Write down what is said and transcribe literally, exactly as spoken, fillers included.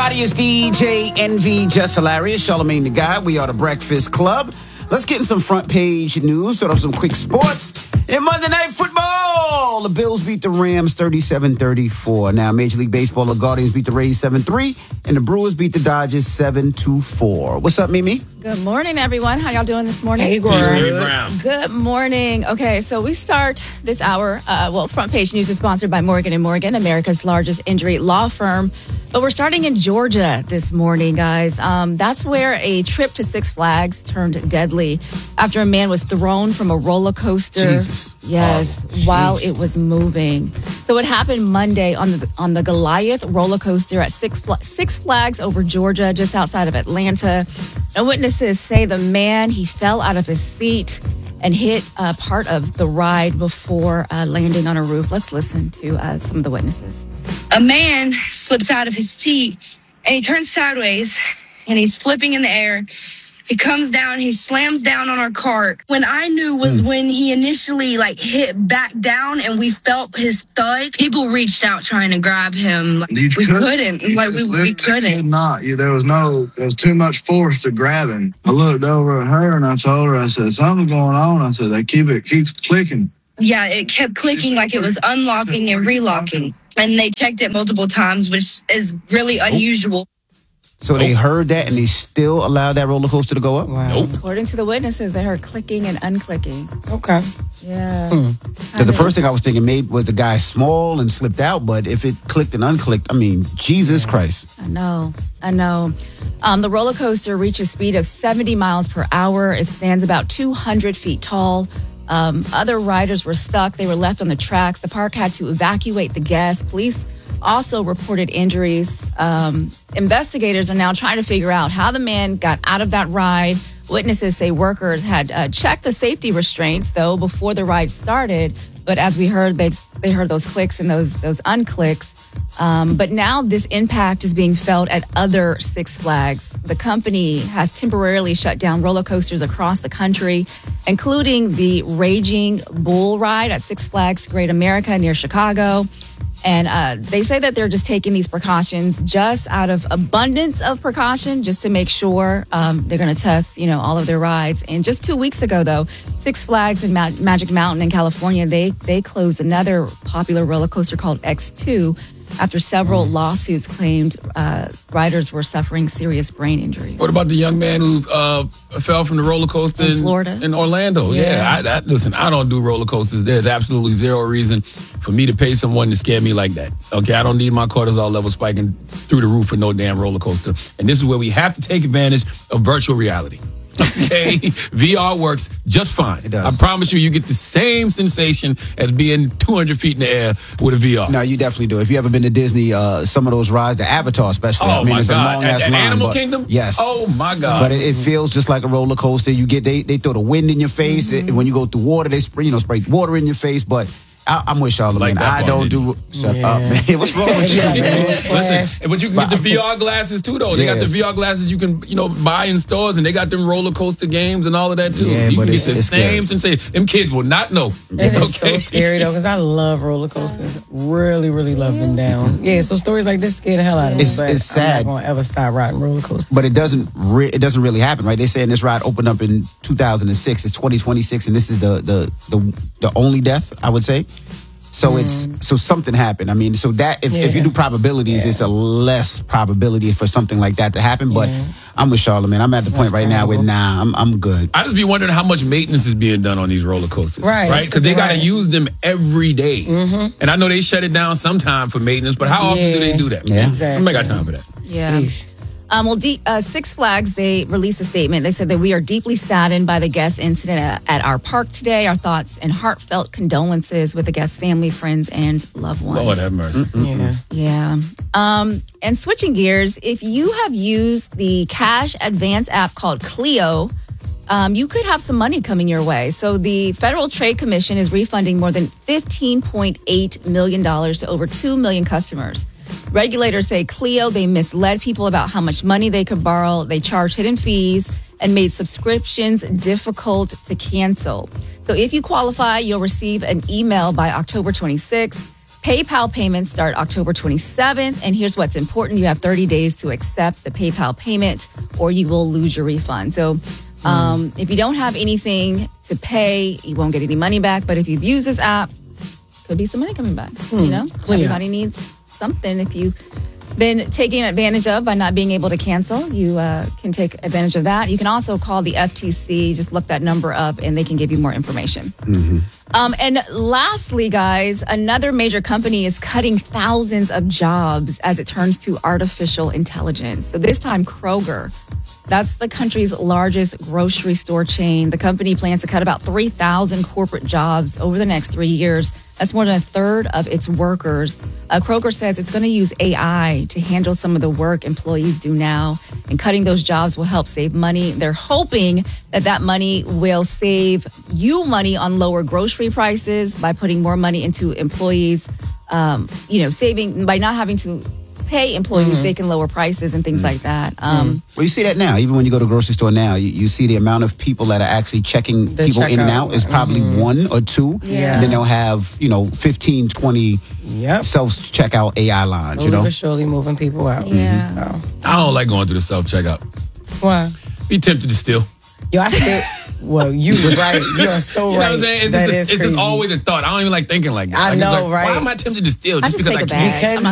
everybody. It's D J Envy, Just Hilarious, Charlamagne the Guy. We are the Breakfast Club. Let's get in some front page news, sort of some quick sports. In Monday Night Football, the Bills beat the Rams thirty-seven thirty-four. Now, Major League Baseball, the Guardians beat the Rays seven three, and the Brewers beat the Dodgers seven two four. What's up, Mimi? Good morning, everyone. How y'all doing this morning? Hey, Brown. Good morning. Okay, so we start this hour. Uh, well, Front Page News is sponsored by Morgan and Morgan, America's largest injury law firm. But we're starting in Georgia this morning, guys. Um, that's where a trip to Six Flags turned deadly after a man was thrown from a roller coaster. Jesus. Yes, oh, while it was moving. So it happened Monday on the on the Goliath roller coaster at Six Fla- Six Flags over Georgia, just outside of Atlanta. And witnesses say the man, he fell out of his seat and hit uh, part of the ride before uh, landing on a roof. Let's listen to uh, some of the witnesses. A man slips out of his seat and he turns sideways and he's flipping in the air. He comes down, he slams down on our cart. When I knew was mm. when he initially like hit back down and we felt his thud. People reached out trying to grab him. Like, we could, couldn't. Like we, we couldn't. Could not. There was no, there was too much force to grab him. I looked over at her and I told her, I said, something's going on. I said, they keep it keeps clicking. Yeah, it kept clicking like it was unlocking and relocking. And they checked it multiple times, which is really unusual. So they heard that and they still allowed that roller coaster to go up? Wow. Nope. According to the witnesses, they heard clicking and unclicking. Okay. Yeah. Hmm. The first thing I was thinking maybe was the guy small and slipped out, but if it clicked and unclicked, I mean, Jesus Christ. I know. I know. Um, the roller coaster reached a speed of seventy miles per hour. It stands about two hundred feet tall. Um, other riders were stuck. They were left on the tracks. The park had to evacuate the guests. Police also reported injuries. Um, investigators are now trying to figure out how the man got out of that ride. Witnesses say workers had uh, checked the safety restraints, though, before the ride started. But as we heard, they they heard those clicks and those those unclicks. Um, but now this impact is being felt at other Six Flags. The company has temporarily shut down roller coasters across the country, including the Raging Bull ride at Six Flags Great America near Chicago. And uh, they say that they're just taking these precautions just out of abundance of precaution, just to make sure um, they're going to test, you know, all of their rides. And just two weeks ago, though, Six Flags and Ma- Magic Mountain in California, they they closed another popular roller coaster called X two after several lawsuits claimed uh, riders were suffering serious brain injuries. What about the young man who uh, fell from the roller coaster in, in Florida, in Orlando? Yeah, yeah I, I, listen, I don't do roller coasters. There's absolutely zero reason for me to pay someone to scare me like that. Okay, I don't need my cortisol level spiking through the roof for no damn roller coaster. And this is where we have to take advantage of virtual reality. Okay, V R works just fine. It does. I promise you, you get the same sensation as being two hundred feet in the air with a V R. No, you definitely do. If you ever been to Disney, uh, some of those rides, the Avatar especially. Oh I mean, my it's God. a long At, ass at line. Animal but, Kingdom? Yes. Oh my God. But it, it feels just like a roller coaster. You get they they throw the wind in your face. Mm-hmm. It, when you go through water, they spray you know spray water in your face. But I, I'm with Charlamagne. Like I don't do. Shut yeah. up, man. What's wrong with you, man? Listen, but you can get the V R glasses too, though. They yes. got the V R glasses you can, you know, buy in stores, and they got them roller coaster games and all of that too. Yeah, you but can it's, get the it's same sensation. Them kids will not know. It is so scary though, because I love roller coasters. Really, really love them down. Yeah, so stories like this scare the hell out of me. It's, but it's sad. I'm not gonna ever stop riding roller coasters. But it doesn't. Re- it doesn't really happen, right? They saying this ride opened up in two thousand six. It's twenty twenty-six, and this is the the the, the only death, I would say. So mm. it's so something happened. I mean, so that if, yeah. if you do probabilities, yeah. it's a less probability for something like that to happen. But yeah. I'm with Charlamagne. I'm at the point That's right probable. now where nah, I'm I'm good. I just be wondering how much maintenance is being done on these roller coasters, right? Right? Because they got to right. use them every day. Mm-hmm. And I know they shut it down sometime for maintenance, but how often yeah. do they do that? Yeah, exactly. I got time for that. Yeah. Eesh. Um, well, D- uh, Six Flags, they released a statement. They said that we are deeply saddened by the guest incident at, at our park today. Our thoughts and heartfelt condolences with the guest's family, friends, and loved ones. Lord have mercy. Mm-mm. Yeah. Yeah. Um, and switching gears, if you have used the cash advance app called Clio, um, you could have some money coming your way. So the Federal Trade Commission is refunding more than fifteen point eight million dollars to over two million customers. Regulators say Clio, they misled people about how much money they could borrow. They charged hidden fees and made subscriptions difficult to cancel. So if you qualify, you'll receive an email by October twenty-sixth PayPal payments start October twenty-seventh, and here's what's important. You have thirty days to accept the PayPal payment or you will lose your refund. So um, mm. if you don't have anything to pay, you won't get any money back. But if you've used this app, could be some money coming back. Mm. You know, Clear. Everybody needs something. If you've been taken advantage of by not being able to cancel, you uh, can take advantage of that. You can also call the F T C. Just look that number up and they can give you more information. Mm-hmm. Um, and lastly, guys, another major company is cutting thousands of jobs as it turns to artificial intelligence. So this time, Kroger. That's the country's largest grocery store chain. The company plans to cut about three thousand corporate jobs over the next three years. That's more than a third of its workers. Uh, Kroger says it's going to use A I to handle some of the work employees do now. And cutting those jobs will help save money. They're hoping that that money will save you money on lower grocery prices by putting more money into employees, um, you know, saving by not having to pay employees, mm-hmm. they can lower prices and things mm-hmm. like that. Um, mm-hmm. Well, you see that now. Even when you go to a grocery store now, you, you see the amount of people that are actually checking the people in and out. out is probably mm-hmm. one or two. Yeah. And then they'll have, you know, fifteen, twenty yep. self-checkout A I lines, Slowly you know? but surely moving people out. Yeah. Mm-hmm. I don't like going through the self-checkout. Why? Be tempted to steal. Yo, I still... Well, you was right. You are so right. You know what I'm saying? It's, that just, is it's crazy. just always a thght. I don't even like thinking like that. I like, know, like, right? Why am I tempted to steal? I Just just because take I a can. bag. Because I'm not